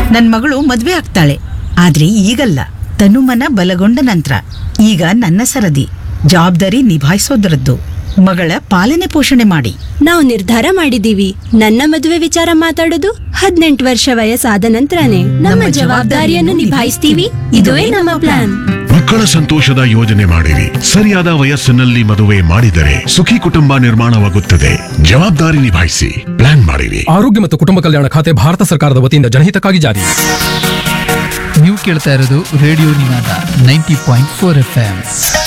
ನನ್ ಮಗಳು ಮದ್ವೆ ಆಗ್ತಾಳೆ, ಆದ್ರೆ ಈಗಲ್ಲ, ತನುಮನ ಬಲಗೊಂಡ ನಂತರ. ಈಗ ನನ್ನ ಸರದಿ, ಜವಾಬ್ದಾರಿ ನಿಭಾಯಿಸೋದ್ರದ್ದು. ಮಗಳ ಪಾಲನೆ ಪೋಷಣೆ ಮಾಡಿ. ನಾವು ನಿರ್ಧಾರ ಮಾಡಿದೀವಿ, ನನ್ನ ಮದುವೆ ವಿಚಾರ ಮಾತಾಡೋದು 18 ವರ್ಷ ವಯಸ್ಸಾದ ನಂತರನೇ. ನಮ್ಮ ಜವಾಬ್ದಾರಿಯನ್ನು ನಿಭಾಯಿಸ್ತೀವಿ, ಇದುವೇ ನಮ್ಮ ಪ್ಲಾನ್. ಮಕ್ಕಳ ಸಂತೋಷದ ಯೋಜನೆ ಮಾಡಿರಿ. ಸರಿಯಾದ ವಯಸ್ಸಿನಲ್ಲಿ ಮದುವೆ ಮಾಡಿದರೆ ಸುಖಿ ಕುಟುಂಬ ನಿರ್ಮಾಣವಾಗುತ್ತದೆ. ಜವಾಬ್ದಾರಿ ನಿಭಾಯಿಸಿ, ಪ್ಲಾನ್ ಮಾಡಿರಿ. ಆರೋಗ್ಯ ಮತ್ತು ಕುಟುಂಬ ಕಲ್ಯಾಣ ಖಾತೆ ಭಾರತ ಸರ್ಕಾರದ ವತಿಯಿಂದ ಜನಹಿತಕ್ಕಾಗಿ ಜಾರಿ. ನೀವು ಕೇಳ್ತಾ ಇರೋದು ರೇಡಿಯೋ ನಿನಾದ 90.4 FM.